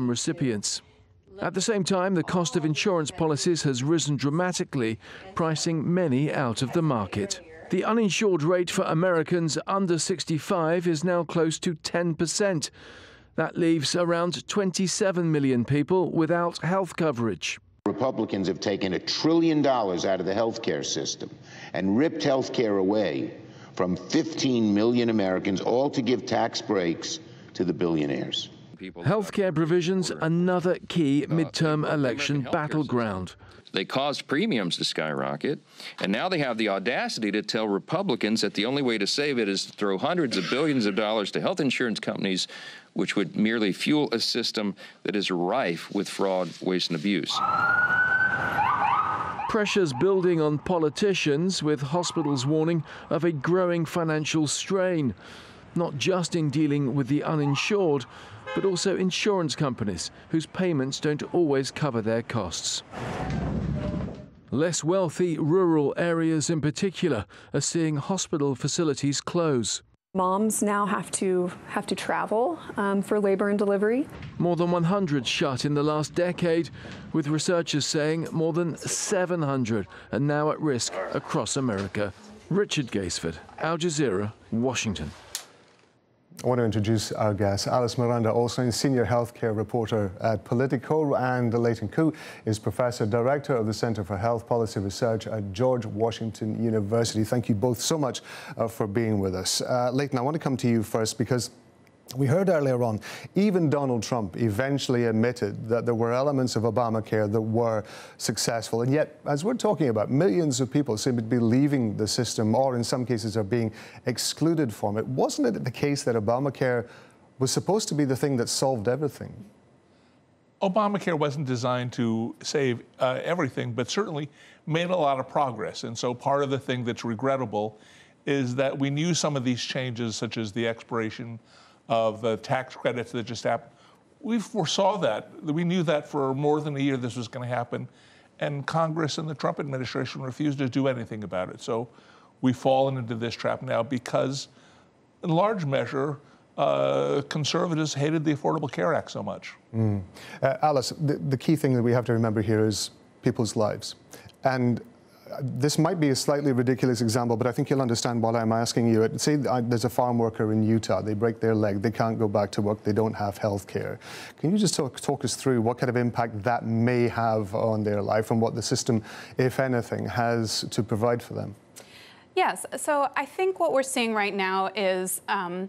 some recipients. At the same time, the cost of insurance policies has risen dramatically, pricing many out of the market. The uninsured rate for Americans under 65 is now close to 10%. That leaves around 27 million people without health coverage. Republicans have taken $1 trillion out of the health care system and ripped health care away from 15 million Americans, all to give tax breaks to the billionaires. Healthcare provisions, another key midterm election battleground. They caused premiums to skyrocket, and now they have the audacity to tell Republicans that the only way to save it is to throw hundreds of billions of dollars to health insurance companies, which would merely fuel a system that is rife with fraud, waste, and abuse. Pressures building on politicians, with hospitals warning of a growing financial strain, not just in dealing with the uninsured, but also insurance companies whose payments don't always cover their costs. Less wealthy rural areas in particular are seeing hospital facilities close. Moms now have to travel for labor and delivery. More than 100 shut in the last decade, with researchers saying more than 700 are now at risk across America. Richard Gaisford, Al Jazeera, Washington. I want to introduce our guest. Alice Miranda-Olsen, senior healthcare reporter at Politico, and Leighton Koo is professor director of the Center for Health Policy Research at George Washington University. Thank you both so much for being with us. Leighton, I want to come to you first because we heard earlier on, even Donald Trump eventually admitted that there were elements of Obamacare that were successful. And yet, as we're talking about, millions of people seem to be leaving the system, or in some cases are being excluded from it. Wasn't it the case that Obamacare was supposed to be the thing that solved everything? Obamacare wasn't designed to save everything, but certainly made a lot of progress. And so part of the thing that's regrettable is that we knew some of these changes, such as the expiration of the tax credits that just happened. We foresaw that. We knew that for more than a year this was going to happen, and Congress and the Trump administration refused to do anything about it. So we've fallen into this trap now because, in large measure, conservatives hated the Affordable Care Act so much. Alice, the key thing that we have to remember here is people's lives. And this might be a slightly ridiculous example, but I think you'll understand what I'm asking you. Say there's a farm worker in Utah. They break their leg. They can't go back to work. They don't have health care. Can you just talk us through what kind of impact that may have on their life and what the system, if anything, has to provide for them? Yes. So I think what we're seeing right now is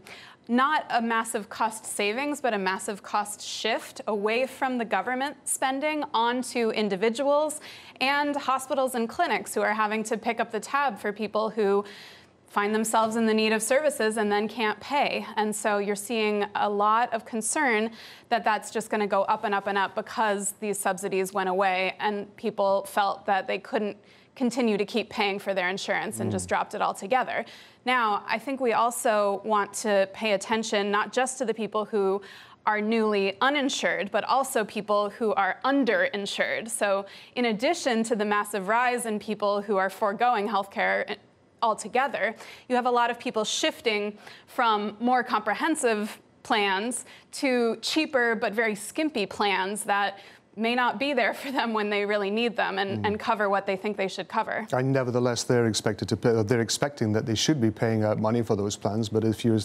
not a massive cost savings, but a massive cost shift away from the government spending onto individuals and hospitals and clinics who are having to pick up the tab for people who find themselves in the need of services and then can't pay. And so you're seeing a lot of concern that that's just going to go up and up and up because these subsidies went away and people felt that they couldn't continue to keep paying for their insurance and just dropped it altogether. Now, I think we also want to pay attention not just to the people who are newly uninsured, but also people who are underinsured. So in addition to the massive rise in people who are foregoing healthcare altogether, you have a lot of people shifting from more comprehensive plans to cheaper but very skimpy plans that may not be there for them when they really need them and cover what they think they should cover. And nevertheless, they're expected to pay, they're expecting that they should be paying out money for those plans, but if you,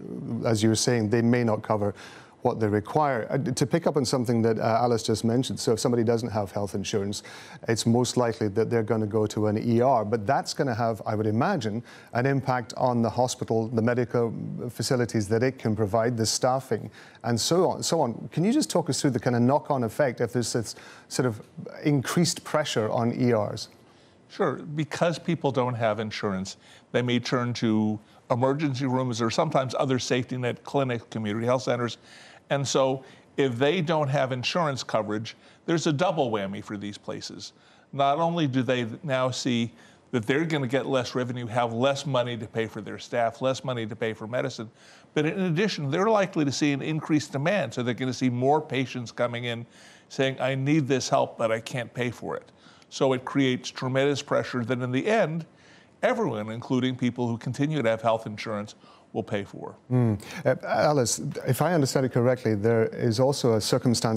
as you were saying, they may not cover what they require. To pick up on something that Alice just mentioned, so if somebody doesn't have health insurance, it's most likely that they're going to go to an ER, but that's going to have, I would imagine, an impact on the hospital, the medical facilities that it can provide, the staffing, and so on. Can you just talk us through the kind of knock-on effect if there's this sort of increased pressure on ERs? Sure. Because people don't have insurance, they may turn to emergency rooms or sometimes other safety net clinics, community health centers. And so if they don't have insurance coverage, there's a double whammy for these places. Not only do they now see that they're going to get less revenue, have less money to pay for their staff, less money to pay for medicine, but in addition, they're likely to see an increased demand. So they're going to see more patients coming in saying, I need this help, but I can't pay for it. So it creates tremendous pressure that in the end, everyone, including people who continue to have health insurance, will pay for. Alice, if I understand it correctly, there is also a circumstance